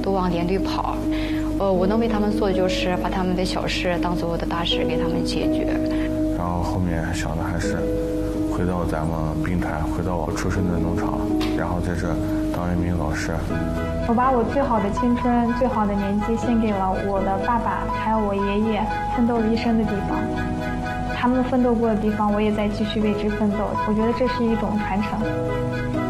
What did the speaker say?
都往连队跑。我能为他们做的就是把他们的小事当做我的大事给他们解决。 然后后面想的还是回到咱们滨潭，回到我出生的农场，然后在这当一名老师。 我把我最好的青春、最好的年纪献给了我的爸爸，还有我爷爷奋斗了一生的地方。他们奋斗过的地方，我也在继续为之奋斗。我觉得这是一种传承。